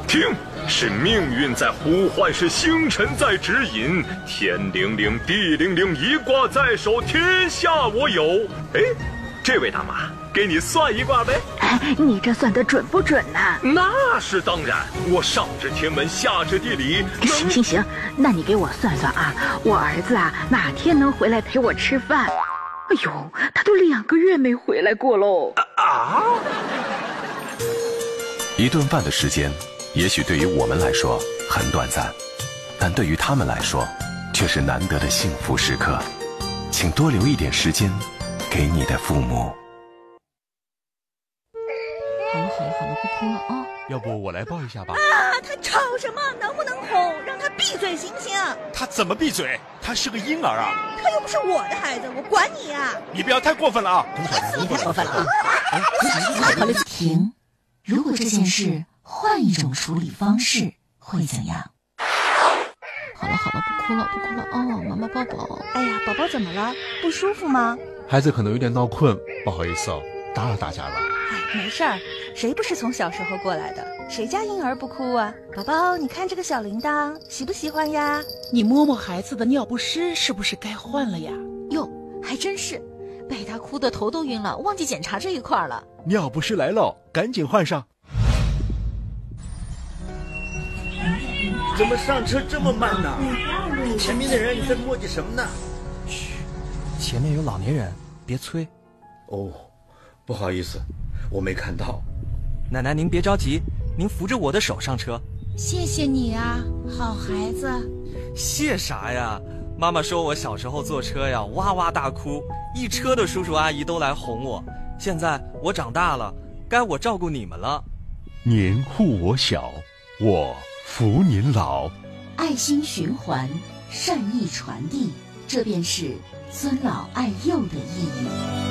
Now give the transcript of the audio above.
听，是命运在呼唤，是星辰在指引。天灵灵，地灵灵，一卦在手，天下我有。哎，这位大妈，给你算一卦呗。 哎，你这算得准不准呢？ 那是当然，我上知天文，下知地理。 行，那你给我算算啊，我儿子啊哪天能回来陪我吃饭？哎呦，他都2个月没回来过喽。 一顿饭的时间，也许对于我们来说很短暂，但对于他们来说，却是难得的幸福时刻。请多留一点时间给你的父母。 好了，不哭了啊！ 要不我来抱一下吧？ 他吵什么？能不能哄？让他闭嘴行不行？ 他怎么闭嘴？他是个婴儿啊！ 他又不是我的孩子，我管你啊！ 你不要太过分了啊！ 你太过分了！停！如果这件事换一种处理方式，会怎样？好了，不哭了哦，妈妈抱抱。 哎呀，宝宝怎么了？不舒服吗？ 孩子可能有点闹困，不好意思哦，打扰大家了。 没事儿，谁不是从小时候过来的？谁家婴儿不哭啊？宝宝，你看这个小铃铛，喜不喜欢呀？ 你摸摸孩子的尿不湿，是不是该换了呀？ 哟，还真是，被他哭得头都晕了，忘记检查这一块了。 尿不湿来了，赶紧换上。 怎么上车这么慢呢？前面的人你在磨叽什么呢？ 嘘，前面有老年人，别催。 哦，不好意思，我没看到。 奶奶您别着急，您扶着我的手上车。 谢谢你啊，好孩子。 谢啥呀？妈妈说我小时候坐车呀，哇哇大哭，一车的叔叔阿姨都来哄我。现在我长大了，该我照顾你们了。 您护我小，我扶您老。 爱心循环，善意传递，这便是尊老爱幼的意义。